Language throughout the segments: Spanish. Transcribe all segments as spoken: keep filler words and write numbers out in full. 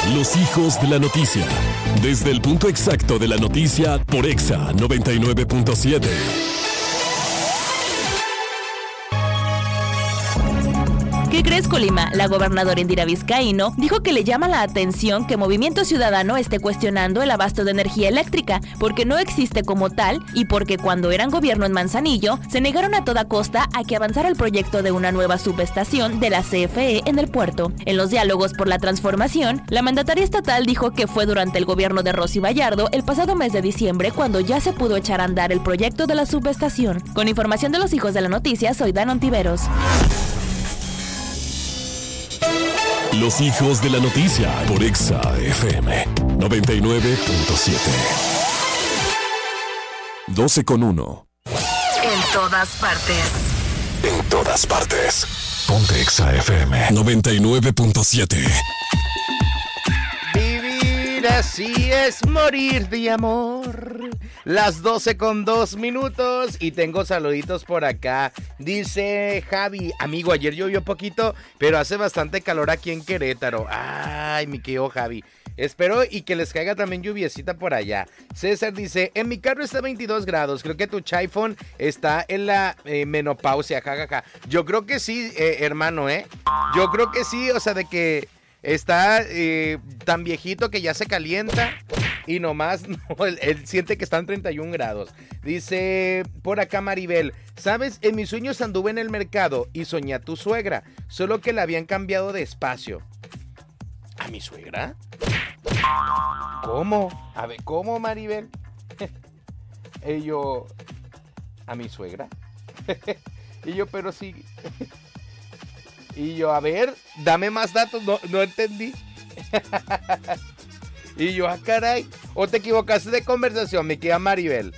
Los hijos de la noticia. Desde el punto exacto de la noticia por Exa noventa y nueve punto siete. ¿Qué crees, Colima? La gobernadora Indira Vizcaíno dijo que le llama la atención que Movimiento Ciudadano esté cuestionando el abasto de energía eléctrica, porque no existe como tal y porque cuando eran gobierno en Manzanillo, se negaron a toda costa a que avanzara el proyecto de una nueva subestación de la C F E en el puerto. En los diálogos por la transformación, la mandataria estatal dijo que fue durante el gobierno de Rosy Vallardo el pasado mes de diciembre cuando ya se pudo echar a andar el proyecto de la subestación. Con información de los hijos de la noticia, soy Dan Ontiveros. Los hijos de la noticia por Exa F M noventa y nueve punto siete. doce con uno. En todas partes. En todas partes. Ponte Exa F M noventa y nueve punto siete. Vivir así es morir de amor. Las doce con dos minutos y tengo saluditos por acá. Dice Javi, amigo, ayer llovió poquito, pero hace bastante calor aquí en Querétaro. Ay, mi querido Javi. Espero y que les caiga también lluviecita por allá. César dice, en mi carro está veintidós grados. Creo que tu iPhone está en la eh, menopausia, jajaja. Yo creo que sí, eh, hermano, ¿eh? Yo creo que sí, o sea, de que está eh, tan viejito que ya se calienta. Y nomás, no, él, él siente que están treinta y un grados. Dice por acá Maribel, ¿sabes? En mis sueños anduve en el mercado y soñé a tu suegra, solo que la habían cambiado de espacio. ¿A mi suegra? ¿Cómo? A ver, ¿cómo, Maribel? Y yo, ¿a mi suegra? Y yo, pero sí. Y yo, a ver, dame más datos, no, no entendí. Y yo, ah, caray, o te equivocaste de conversación, mi querida Maribel.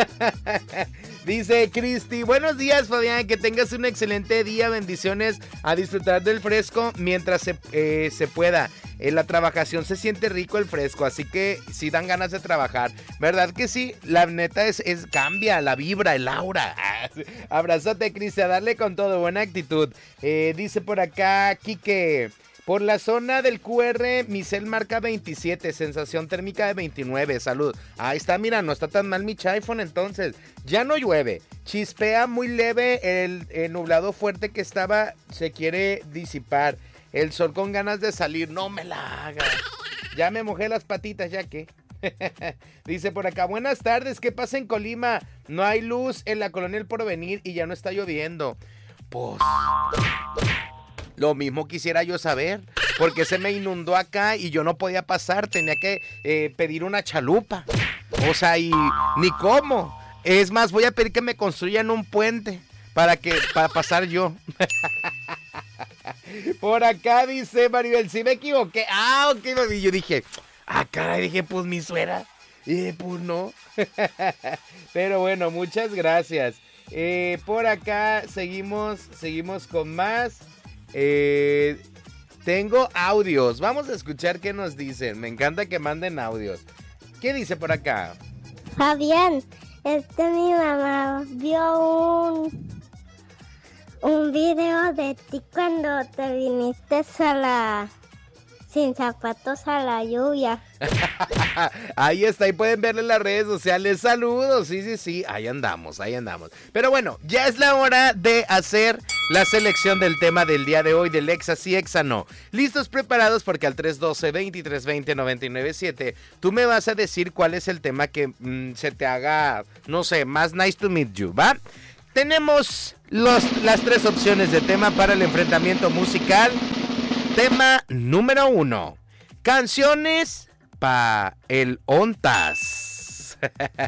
Dice Cristi, buenos días, Fabián, que tengas un excelente día, bendiciones, a disfrutar del fresco mientras se, eh, se pueda. En la trabajación se siente rico el fresco, así que sí dan ganas de trabajar. ¿Verdad que sí? La neta es, es cambia, la vibra, el aura. Abrázate, Cristi, a darle con todo, buena actitud. Eh, dice por acá, Quique, por la zona del Q R, mi cel marca veintisiete, sensación térmica de veintinueve, salud. Ahí está, mira, no está tan mal mi iPhone entonces. Ya no llueve, chispea muy leve, el, el nublado fuerte que estaba se quiere disipar. El sol con ganas de salir, no me la hagas. Ya me mojé las patitas, ya que. Dice por acá, buenas tardes, ¿qué pasa en Colima? No hay luz en la colonia El Porvenir y ya no está lloviendo. Pues... lo mismo quisiera yo saber, porque se me inundó acá y yo no podía pasar, tenía que eh, pedir una chalupa. O sea, y ni cómo. Es más, voy a pedir que me construyan un puente para que para pasar yo. Por acá dice Maribel, sí me equivoqué. Ah, ok, y yo dije, ah, caray, dije, pues mi suegra. Y pues no. Pero bueno, muchas gracias. Eh, por acá seguimos, seguimos con más. Eh, tengo audios. Vamos a escuchar qué nos dicen. Me encanta que manden audios. ¿Qué dice por acá? Fabián, este mi mamá vio un un video de ti cuando te viniste a la sin zapatos a la lluvia. Ahí está, ahí pueden verle en las redes sociales. Saludos, sí, sí, sí, ahí andamos, ahí andamos. Pero bueno, ya es la hora de hacer la selección del tema del día de hoy, del Exa sí, Exa no. ¿Listos, preparados? Porque al tres uno dos, veintitrés veinte, noventa y nueve siete tú me vas a decir cuál es el tema que mmm, se te haga, no sé, más nice to meet you, ¿va? Tenemos los, las tres opciones de tema para el enfrentamiento musical. Tema número uno, canciones pa' el ontas.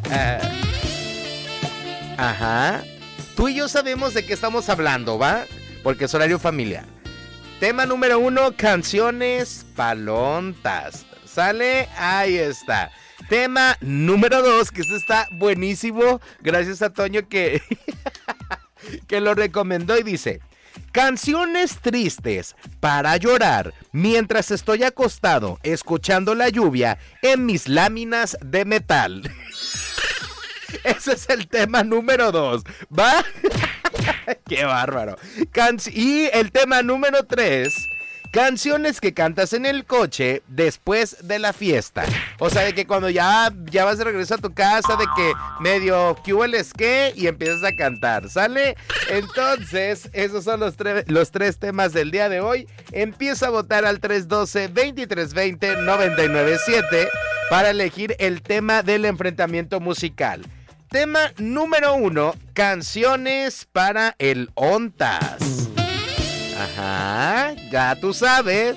Ajá. Tú y yo sabemos de qué estamos hablando, ¿va? Porque es horario familiar. Tema número uno, canciones palontas. ¿Sale? Ahí está. Tema número dos, que este está buenísimo. Gracias a Toño que, que lo recomendó y dice: canciones tristes para llorar mientras estoy acostado escuchando la lluvia en mis láminas de metal. Ese es el tema número dos, ¿va? ¡Qué bárbaro! Can- y el tema número tres, Canciones que cantas en el coche después de la fiesta. O sea, de que cuando ya, ya vas de regreso a tu casa, de que medio que hubo el esqué y empiezas a cantar, ¿sale? Entonces, esos son los, tre- los tres temas del día de hoy. Empieza a votar al tres uno dos, veintitrés veinte, noventa y nueve siete para elegir el tema del enfrentamiento musical. Tema número uno, canciones para el ONTAS. Ajá, ya tú sabes.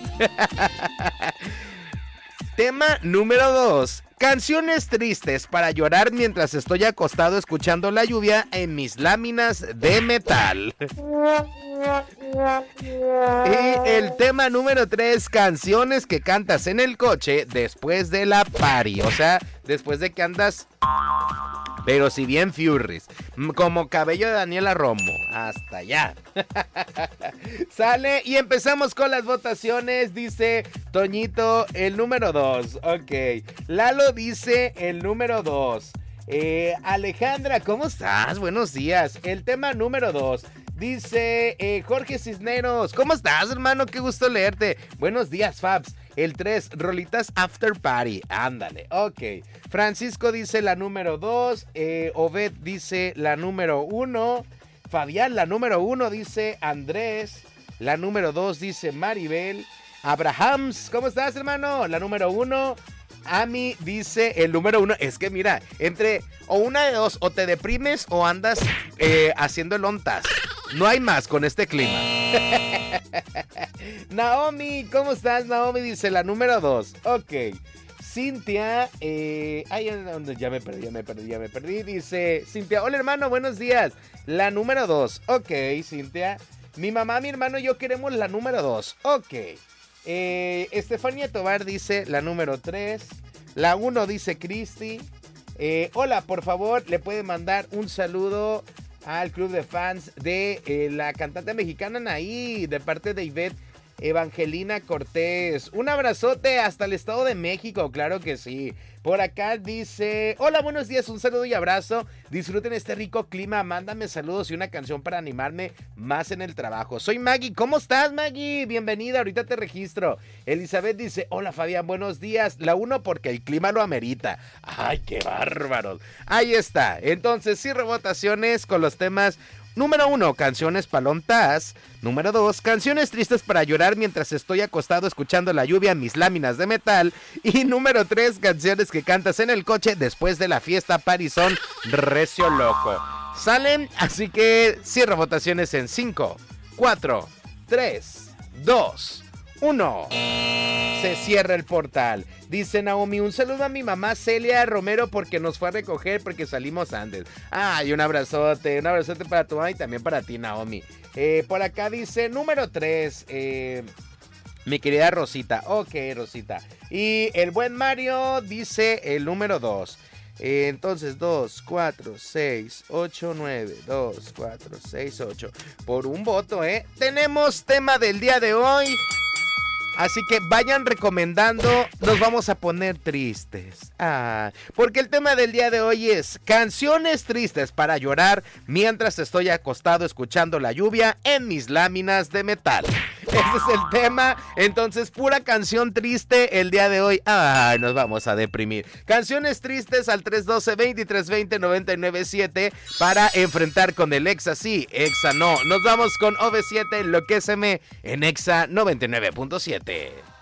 Tema número dos, canciones tristes para llorar mientras estoy acostado escuchando la lluvia en mis láminas de metal. Y el tema número tres, canciones que cantas en el coche después de la party. O sea, después de que andas, pero si bien furries, como cabello de Daniela Romo, hasta allá. Sale y empezamos con las votaciones. Dice Toñito el número dos, ok. Lalo dice el número dos. eh, Alejandra, ¿cómo estás? Buenos días. El tema número dos. Dice eh, Jorge Cisneros, ¿cómo estás, hermano? Qué gusto leerte. Buenos días, Fabs. El tres, rolitas after party. Ándale, ok. Francisco dice la número dos. Eh, Obed dice la número uno. Fabián, la número uno, dice Andrés. La número dos, dice Maribel. Abrahams, ¿cómo estás, hermano? La número uno. Ami dice el número uno. Es que mira, entre o una de dos, o te deprimes o andas eh, haciendo el ontas. No hay más con este clima. Naomi, ¿cómo estás? Naomi dice la número dos. Ok. Cintia, eh, ay, ya me perdí, ya me perdí, ya me perdí. Dice Cintia, hola hermano, buenos días. La número dos. Ok, Cintia. Mi mamá, mi hermano y yo queremos la número dos. Ok. Eh, Estefanía Tobar dice la número tres. La uno dice Cristi. Eh, hola, por favor, le puede mandar un saludo al club de fans de eh, la cantante mexicana Anaí, de parte de Ivette Evangelina Cortés. Un abrazote hasta el Estado de México, claro que sí. Por acá dice, hola, buenos días, un saludo y abrazo. Disfruten este rico clima, mándame saludos y una canción para animarme más en el trabajo. Soy Maggie, ¿cómo estás, Maggie? Bienvenida, ahorita te registro. Elizabeth dice, hola, Fabián, buenos días. La uno porque el clima lo amerita. Ay, qué bárbaros. Ahí está, entonces cierro votaciones con los temas. Número uno, canciones palontas. Número dos, canciones tristes para llorar mientras estoy acostado escuchando la lluvia en mis láminas de metal. Y número tres, canciones que cantas en el coche después de la fiesta parizón recio loco. Salen, así que cierro votaciones en cinco, cuatro, tres, dos, uno. Se cierra el portal. Dice Naomi, un saludo a mi mamá Celia Romero porque nos fue a recoger porque salimos antes. Ay, un abrazote, un abrazote para tu mamá y también para ti, Naomi. Eh, por acá dice número tres, eh, mi querida Rosita. Ok, Rosita. Y el buen Mario dice el número dos. Eh, entonces, dos, cuatro, seis, ocho, nueve, dos, cuatro, seis, ocho. Por un voto, ¿eh? Tenemos tema del día de hoy. Así que vayan recomendando, nos vamos a poner tristes. Ah, porque el tema del día de hoy es canciones tristes para llorar mientras estoy acostado escuchando la lluvia en mis láminas de metal. Ese es el tema, entonces pura canción triste el día de hoy. Ah, nos vamos a deprimir. Canciones tristes al tres uno dos, veintitrés veinte, noventa y nueve siete para enfrentar con el Exa sí, Exa no. Nos vamos con O V siete, Enloquéceme en Exa noventa y nueve punto siete.